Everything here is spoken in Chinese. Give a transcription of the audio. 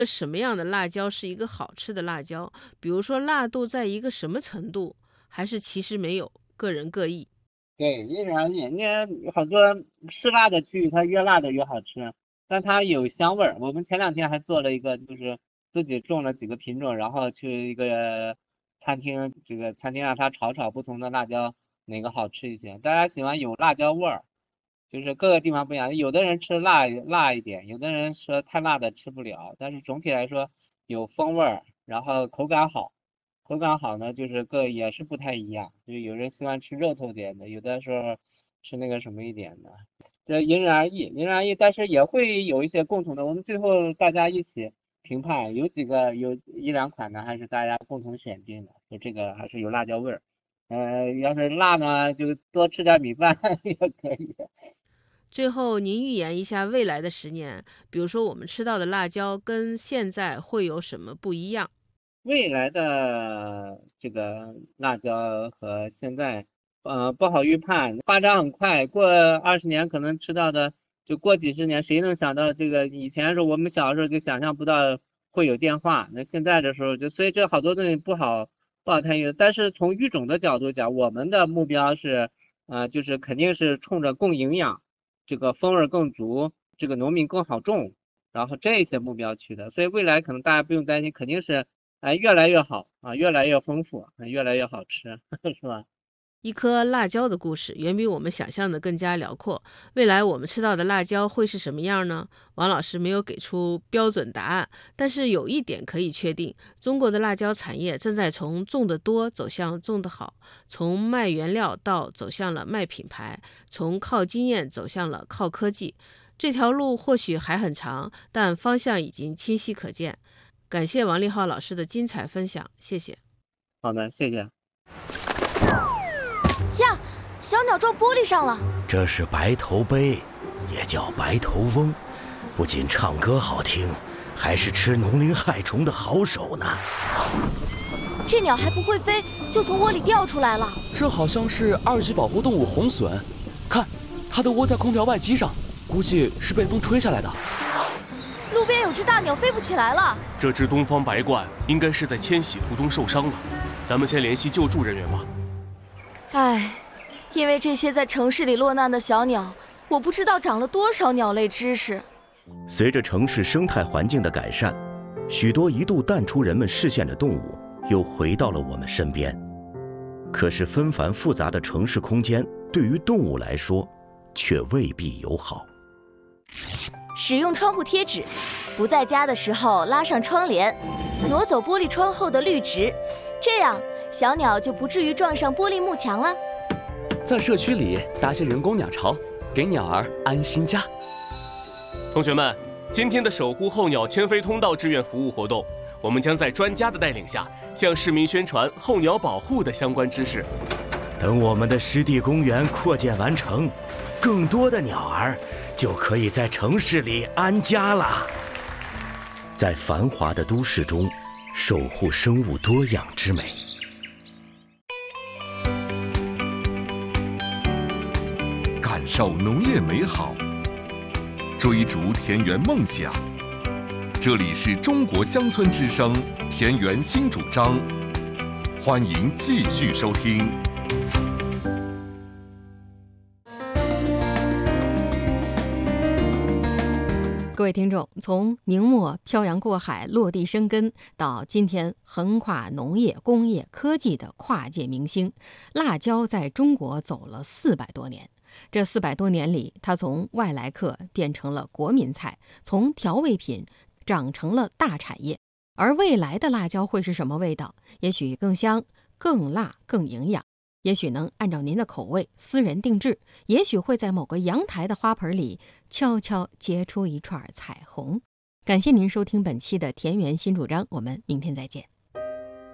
什么样的辣椒是一个好吃的辣椒？比如说辣度在一个什么程度，还是其实没有，个人各异？ 对，因人而异。你看很多吃辣的区域，它越辣的越好吃，但它有香味儿。我们前2天还做了一个，就是自己种了几个品种，然后去一个餐厅，这个餐厅让它炒不同的辣椒哪个好吃一些。大家喜欢有辣椒味儿，就是各个地方不一样。有的人吃辣一点，有的人说太辣的吃不了，但是总体来说有风味儿，然后口感好。口感好呢，就是也是不太一样，就有人喜欢吃肉头点的，有的时候吃那个什么一点的，这因人而异，因人而异，但是也会有一些共同的。我们最后大家一起评判，有1-2款呢，还是大家共同选定的，就这个还是有辣椒味儿。要是辣呢，就多吃点米饭也可以。 最后，您预言一下未来的10年，比如说我们吃到的辣椒跟现在会有什么不一样？ 未来的这个辣椒和现在，不好预判，发展很快，过20年可能吃到的，就过几十年，谁能想到这个？以前是我们小时候就想象不到会有电话，那现在的时候所以这好多东西不好参与。但是从育种的角度讲，我们的目标是，就是肯定是冲着更营养，这个风味更足，这个农民更好种，然后这些目标去的。所以未来可能大家不用担心，肯定是。越来越好啊，越来越丰富，越来越好吃，是吧？ 一颗辣椒的故事远比我们想象的更加辽阔。未来我们吃到的辣椒会是什么样呢？王老师没有给出标准答案，但是有一点可以确定，中国的辣椒产业正在从种得多走向种得好，从卖原料到走向了卖品牌，从靠经验走向了靠科技。这条路或许还很长，但方向已经清晰可见。感谢王立浩老师的精彩分享，谢谢。 好的，谢谢。 呀，小鸟撞玻璃上了。 这是白头鹎，也叫白头翁，不仅唱歌好听，还是吃农林害虫的好手呢。 这鸟还不会飞，就从窝里掉出来了。 这好像是2级保护动物红隼，看，它都窝在空调外机上，估计是被风吹下来的。 路边有只大鸟飞不起来了。 这只东方白鹳应该是在迁徙途中受伤了，咱们先联系救助人员吧。 唉，因为这些在城市里落难的小鸟，我不知道长了多少鸟类知识。 随着城市生态环境的改善，许多一度淡出人们视线的动物又回到了我们身边。可是纷繁复杂的城市空间对于动物来说却未必友好。 使用窗户贴纸，不在家的时候拉上窗帘，挪走玻璃窗后的绿植，这样小鸟就不至于撞上玻璃幕墙了。 在社区里搭些人工鸟巢，给鸟儿安心家。 同学们，今天的守护候鸟迁飞通道志愿服务活动，我们将在专家的带领下，向市民宣传候鸟保护的相关知识。 等我们的湿地公园扩建完成，更多的鸟儿就可以在城市里安家了。在繁华的都市中，守护生物多样之美。 感受农业美好，追逐田园梦想。这里是中国乡村之声田园新主张，欢迎继续收听。 各位听众，从明末漂洋过海落地生根，到今天横跨农业、工业、科技的跨界明星，辣椒在中国走了400多年。这400多年里，它从外来客变成了国民菜，从调味品长成了大产业。而未来的辣椒会是什么味道？也许更香、更辣、更营养，也许能按照您的口味私人定制，也许会在某个阳台的花盆里悄悄结出一串彩虹。感谢您收听本期的田园新主张，我们明天再见。